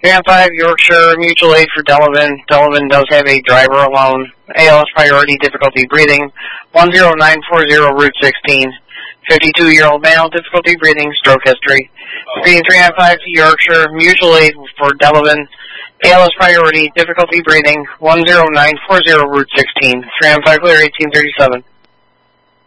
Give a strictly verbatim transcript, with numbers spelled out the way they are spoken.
three on five, Yorkshire, mutual aid for Delavan. Delavan does have a driver alone. A L S priority, difficulty breathing. one zero nine four zero, Route sixteen. fifty-two-year-old male, difficulty breathing, stroke history. Speeding three on five to Yorkshire, mutual aid for Delavan. A L S priority, difficulty breathing. one zero nine four zero, Route sixteen. three on five, clear, eighteen thirty-seven.